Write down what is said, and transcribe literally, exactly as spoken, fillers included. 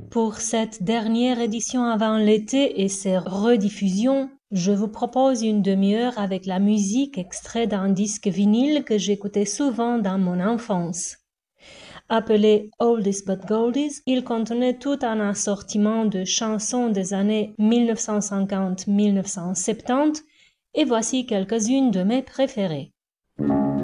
Pour cette dernière édition avant l'été et ses rediffusions, je vous propose une demi-heure avec la musique extraite d'un disque vinyle que j'écoutais souvent dans mon enfance. Appelé Oldies but Goldies, il contenait tout un assortiment de chansons des années mille neuf cent cinquante à mille neuf cent soixante-dix et voici quelques-unes de mes préférées.